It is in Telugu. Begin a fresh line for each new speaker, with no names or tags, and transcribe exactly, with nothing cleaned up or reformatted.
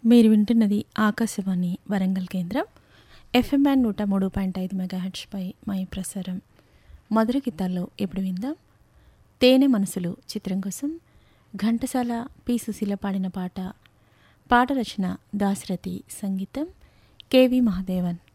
మీరు వింటున్నది ఆకాశవాణి వరంగల్ కేంద్రం. ఎఫ్ఎంఎన్ నూట మూడు పాయింట్ ఐదు మెగాహెర్ట్జ్పై మై ప్రసారం. మధుర గీతాల్లో ఇప్పుడు విందాం తేనె మనసులు చిత్రం కోసం ఘంటసాల పి సుశీల పాడిన పాట. పాట రచన దాశరథి, సంగీతం కెవి మహాదేవన్.